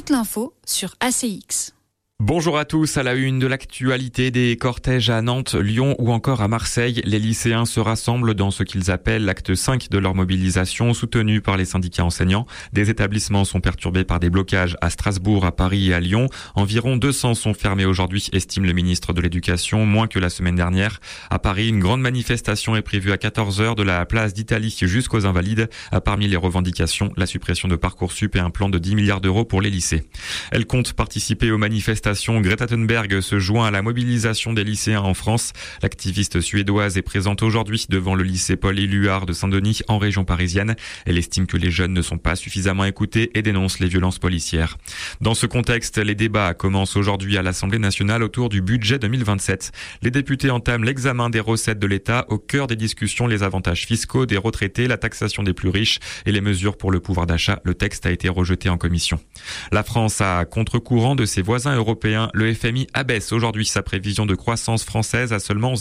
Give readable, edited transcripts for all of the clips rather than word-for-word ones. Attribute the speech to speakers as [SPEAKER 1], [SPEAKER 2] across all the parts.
[SPEAKER 1] toute l'info sur ACX.
[SPEAKER 2] Bonjour à tous, à la une de l'actualité, des cortèges à Nantes, Lyon ou encore à Marseille. Les lycéens se rassemblent dans ce qu'ils appellent l'acte 5 de leur mobilisation, soutenu par les syndicats enseignants. Des établissements sont perturbés par des blocages à Strasbourg, à Paris et à Lyon. Environ 200 sont fermés aujourd'hui, estime le ministre de l'Éducation, moins que la semaine dernière. À Paris, une grande manifestation est prévue à 14h de la place d'Italie jusqu'aux Invalides. Parmi les revendications, la suppression de Parcoursup et un plan de 10 milliards d'euros pour les lycées. Elle compte participer aux manifestations. Greta Thunberg se joint à la mobilisation des lycéens en France. L'activiste suédoise est présente aujourd'hui devant le lycée Paul-Éluard de Saint-Denis en région parisienne. Elle estime que les jeunes ne sont pas suffisamment écoutés et dénonce les violences policières. Dans ce contexte, les débats commencent aujourd'hui à l'Assemblée nationale autour du budget 2027. Les députés entament l'examen des recettes de l'État. Au cœur des discussions, les avantages fiscaux des retraités, la taxation des plus riches et les mesures pour le pouvoir d'achat. Le texte a été rejeté en commission. La France, à contre-courant de ses voisins européens, le FMI abaisse aujourd'hui sa prévision de croissance française à seulement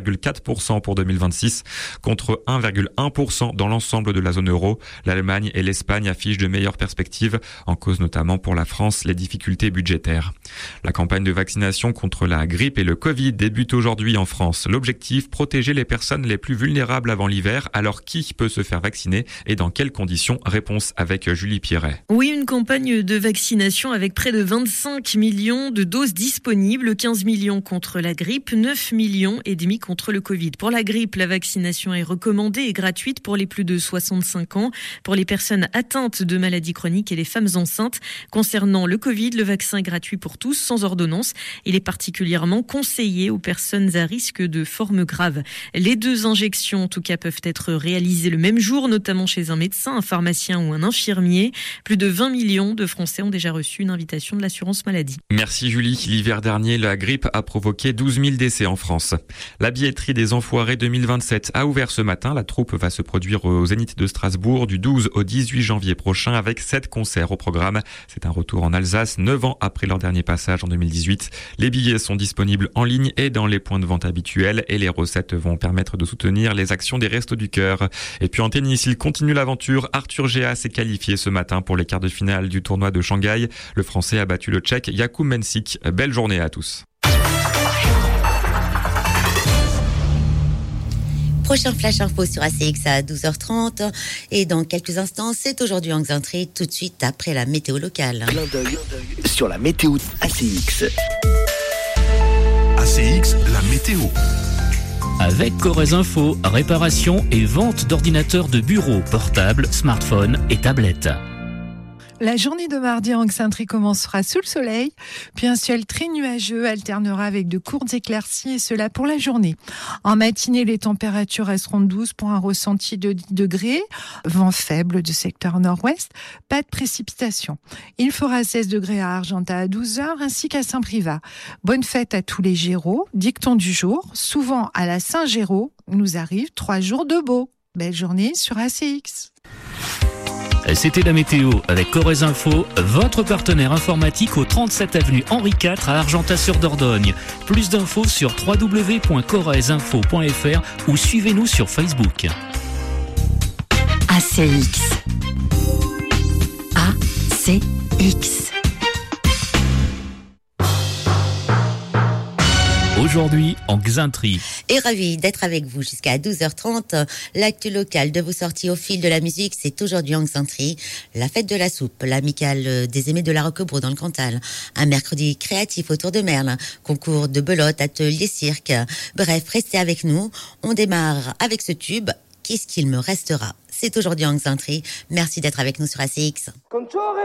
[SPEAKER 2] 0,4% pour 2026, contre 1,1% dans l'ensemble de la zone euro. L'Allemagne et l'Espagne affichent de meilleures perspectives, en cause notamment pour la France les difficultés budgétaires. La campagne de vaccination contre la grippe et le Covid débute aujourd'hui en France. L'objectif, protéger les personnes les plus vulnérables avant l'hiver. Alors qui peut se faire vacciner et dans quelles conditions? Réponse avec Julie Pierret.
[SPEAKER 3] Oui, une campagne de vaccination avec près de 25 millions de doses disponibles, 15 millions contre la grippe, 9 millions et demi contre le Covid. Pour la grippe, la vaccination est recommandée et gratuite pour les plus de 65 ans, pour les personnes atteintes de maladies chroniques et les femmes enceintes. Concernant le Covid, le vaccin est gratuit pour tous, sans ordonnance. Il est particulièrement conseillé aux personnes à risque de formes graves. Les 2 injections, en tout cas, peuvent être réalisées le même jour, notamment chez un médecin, un pharmacien ou un infirmier. Plus de 20 millions de Français ont déjà reçu une invitation de l'assurance maladie.
[SPEAKER 2] Merci Julie. L'hiver dernier, la grippe a provoqué 12 000 décès en France. La billetterie des Enfoirés 2027 a ouvert ce matin. La troupe va se produire au Zénith de Strasbourg du 12 au 18 janvier prochain avec 7 concerts au programme. C'est un retour en Alsace, 9 ans après leur dernier passage en 2018. Les billets sont disponibles en ligne et dans les points de vente habituels et les recettes vont permettre de soutenir les actions des Restos du Cœur. Et puis en tennis, il continue l'aventure. Arthur Géas s'est qualifié ce matin pour les quarts de finale du tournoi de Shanghai. Le Français a battu le Tchèque Jakub Mensik. Belle journée à tous.
[SPEAKER 4] Prochain flash info sur ACX à 12h30 et dans quelques instants, c'est aujourd'hui en Xaintré, tout de suite après la météo locale.
[SPEAKER 5] Clin d'œil sur la météo ACX.
[SPEAKER 6] ACX, la météo.
[SPEAKER 7] Avec Corrèze Info, réparation et vente d'ordinateurs de bureau, portables, smartphones et tablettes.
[SPEAKER 8] La journée de mardi en Xaintré commencera sous le soleil, puis un ciel très nuageux alternera avec de courtes éclaircies et cela pour la journée. En matinée, les températures resteront douces pour un ressenti de 10 degrés, vent faible du secteur nord-ouest, pas de précipitation. Il fera 16 degrés à Argentat à 12h ainsi qu'à Saint-Privat. Bonne fête à tous les Géraud, dicton du jour, souvent à la Saint-Géraud, nous arrive 3 jours de beau. Belle journée sur ACX.
[SPEAKER 7] C'était la météo avec Corrèze Info, votre partenaire informatique au 37 avenue Henri IV à Argentat-sur-Dordogne. Plus d'infos sur www.corrèzeinfo.fr ou suivez-nous sur Facebook.
[SPEAKER 9] ACX. ACX.
[SPEAKER 7] Aujourd'hui en Xaintré.
[SPEAKER 4] Et ravi d'être avec vous jusqu'à 12h30. L'actu local de vos sorties au fil de la musique, c'est aujourd'hui en Xaintré. La fête de la soupe, l'amicale des aimés de la Roquebrune dans le Cantal. Un mercredi créatif autour de Merle. Concours de belote, atelier cirque. Bref, restez avec nous. On démarre avec ce tube. Qu'est-ce qu'il me restera? C'est aujourd'hui en Xaintré. Merci d'être avec nous sur ACX.